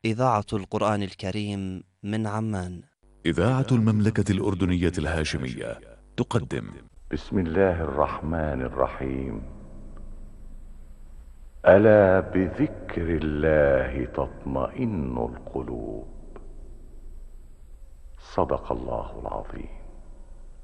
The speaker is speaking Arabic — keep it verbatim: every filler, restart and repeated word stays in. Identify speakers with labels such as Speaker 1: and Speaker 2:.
Speaker 1: إذاعة القرآن الكريم من عمان.
Speaker 2: إذاعة المملكة الأردنية الهاشمية تقدم.
Speaker 3: بسم الله الرحمن الرحيم. ألا بذكر الله تطمئن القلوب. صدق الله العظيم.